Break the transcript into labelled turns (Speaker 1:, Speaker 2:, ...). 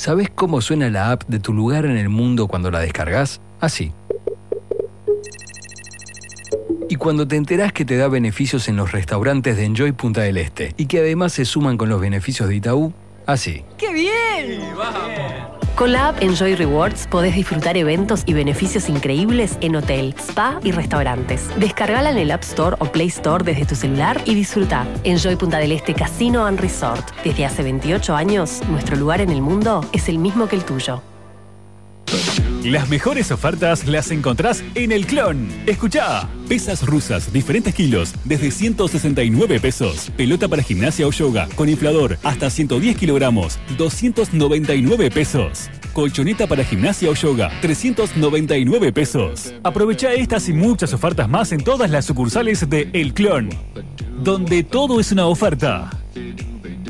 Speaker 1: ¿Sabés cómo suena la app de tu lugar en el mundo cuando la descargas? Así. Y cuando te enterás que te da beneficios en los restaurantes de Enjoy Punta del Este y que además se suman con los beneficios de Itaú, así.
Speaker 2: ¡Qué bien!
Speaker 3: Sí, vamos.
Speaker 2: Con la app Enjoy Rewards podés disfrutar eventos y beneficios increíbles en hotel, spa y restaurantes. Descargala en el App Store o Play Store desde tu celular y disfruta. Enjoy Punta del Este Casino and Resort. Desde hace 28 años, nuestro lugar en el mundo es el mismo que el tuyo.
Speaker 4: Las mejores ofertas las encontrás en El Clon. Escuchá. Pesas rusas, diferentes kilos, desde 169 pesos. Pelota para gimnasia o yoga, con inflador, hasta 110 kilogramos, 299 pesos. Colchoneta para gimnasia o yoga, 399 pesos. Aprovecha estas y muchas ofertas más en todas las sucursales de El Clon, donde todo es una oferta.